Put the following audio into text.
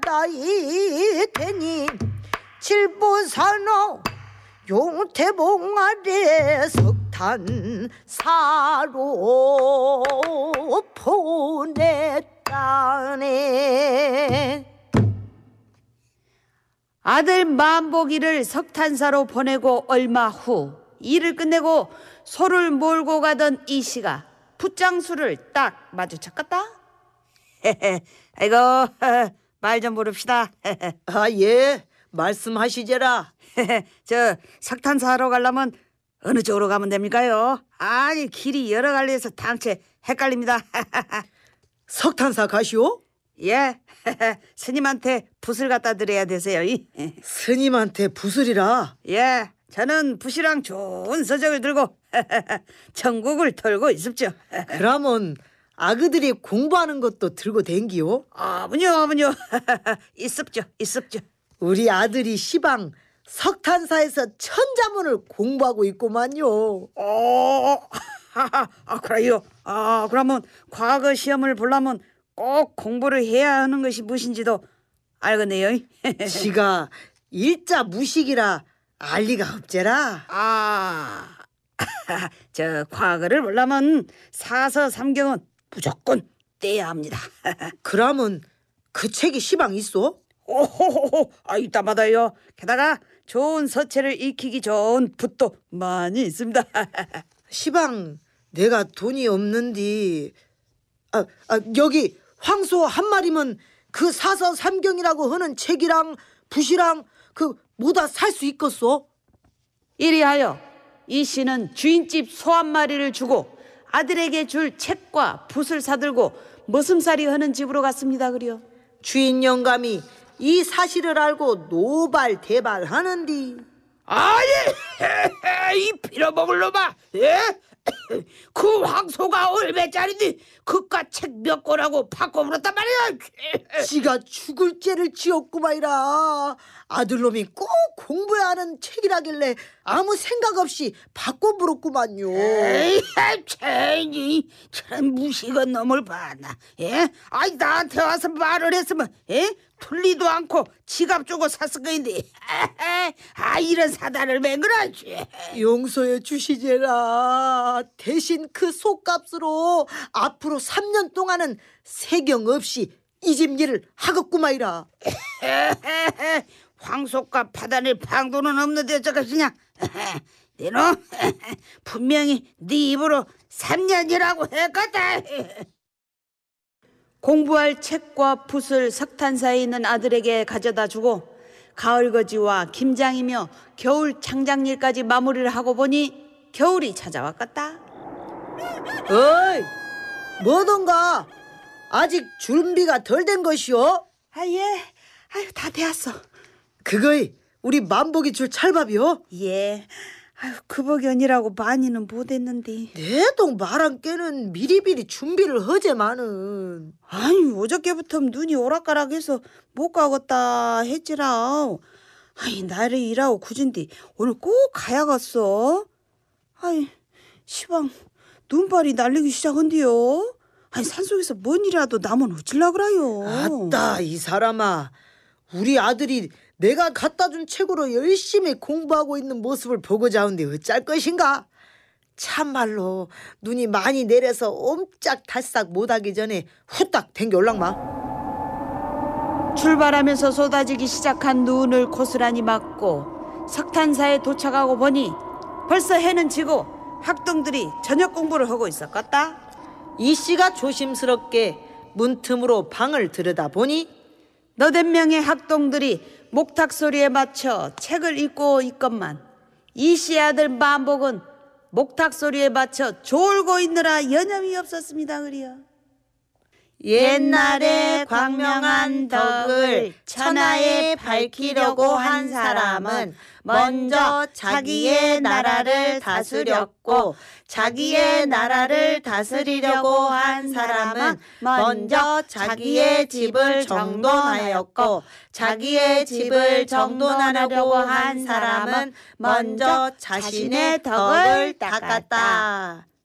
나이 되니 칠보산호 용태봉 아래 석탄사로 보냈다네. 아들 만복이를 석탄사로 보내고 얼마 후 일을 끝내고 소를 몰고 가던 이씨가 붓장수를 딱 마주쳤겠다. 아이고, 말 좀 모릅시다. 아, 예, 말씀하시제라. 저 석탄 사러 가려면 어느 쪽으로 가면 됩니까요? 아니, 길이 여러 갈래에서 당체 헷갈립니다. 석탄사 가시오? 예, 스님한테 붓을 갖다 드려야 되세요. 스님한테 붓을이라. 예, 저는 붓이랑 좋은 서적을 들고 천국을 털고 있습죠. 그러면 아그들이 공부하는 것도 들고 댕기요? 아버뇨. 있습죠. 우리 아들이 시방 석탄사에서 천자문을 공부하고 있구만요. 그래요. 그러면 과거 시험을 보려면 꼭 공부를 해야 하는 것이 무엇인지도 알겠네요. 지가 일자 무식이라 알 리가 없제라. 저 과거를 보려면 사서삼경은 무조건 떼야 합니다. 그러면 그 책이 시방 있어? 오호호호, 이따마다요. 게다가 좋은 서체를 익히기 좋은 붓도 많이 있습니다. 시방 내가 돈이 없는디 여기 황소 한 마리면 그 사서삼경이라고 하는 책이랑 붓이랑 그 뭐다 살 수 있겠어? 이리하여 이 씨는 주인집 소 한 마리를 주고 아들에게 줄 책과 붓을 사들고 머슴살이 하는 집으로 갔습니다. 그려 주인 영감이 이 사실을 알고 노발대발하는디. 아니, 이 빌어먹을 놈아, 예? 그 황소가 얼마짜리인데 그깟 책 몇 권하고 바꿔버렸단 말이야. 지가 죽을 죄를 지었구만이라. 아들놈이 꼭 공부해야 하는 책이라길래 아무 생각 없이 바꿔물었구만요. 에이, 참 무식한 놈을 봤나? 예? 나한테 와서 말을 했으면, 예? 풀리도 않고 지갑 주고 샀을 거인데, 이런 사단을 맹그라. 용서해 주시제라. 대신 그 속값으로 앞으로 3년 동안은 세경 없이 이 집 일을 하겠구만이라. 황소값 파다닐 방도는 없는데 어쩌겠으냐? 네놈 분명히 네 입으로 3년이라고 했거든. 공부할 책과 붓을 석탄사에 있는 아들에게 가져다 주고 가을거지와 김장이며 겨울 창작일까지 마무리를 하고 보니 겨울이 찾아왔겠다. 어이, 뭐던가 아직 준비가 덜 된 것이오? 예. 다 되었어. 그거이 우리 만복이 줄 찰밥이요? 예. 그 복연이라고 많이는 못했는데. 내동 말한 깨는 미리미리 준비를 허제마는. 아니 어저께부터 눈이 오락가락해서 못 가겠다 했지라. 나를 일하고 굳은디 오늘 꼭 가야겠어. 시방 눈발이 날리기 시작한디요. 산속에서 뭔 일이라도 나면 어찔라 그래요. 아따 이 사람아, 우리 아들이 내가 갖다 준 책으로 열심히 공부하고 있는 모습을 보고자 하는데 어쩔 것인가? 참말로 눈이 많이 내려서 옴짝달싹 못하기 전에 후딱 댕겨 올락마. 출발하면서 쏟아지기 시작한 눈을 고스란히 맞고 석탄사에 도착하고 보니 벌써 해는 지고 학동들이 저녁 공부를 하고 있었겠다. 이 씨가 조심스럽게 문틈으로 방을 들여다보니 너댓 명의 학동들이 목탁 소리에 맞춰 책을 읽고 있건만 이 씨의 아들 만복은 목탁 소리에 맞춰 졸고 있느라 여념이 없었습니다. 그리요. 옛날에 광명한 덕을 천하에 밝히려고 한 사람은 먼저 자기의 나라를 다스렸고, 자기의 나라를 다스리려고 한 사람은 먼저 자기의 집을 정돈하였고, 자기의 집을 정돈하려고 한 사람은 먼저 자신의 덕을 닦았다.